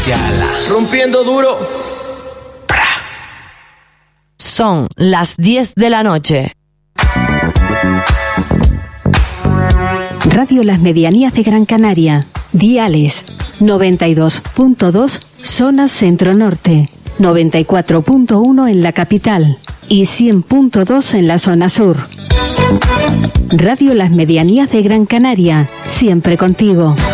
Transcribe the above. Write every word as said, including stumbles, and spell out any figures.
Yala. Rompiendo duro. Pra. Son las diez de la noche. Radio Las Medianías de Gran Canaria. Diales noventa y dos punto dos zona centro-norte, noventa y cuatro punto uno en la capital y cien punto dos en la zona sur. Radio Las Medianías de Gran Canaria, siempre contigo.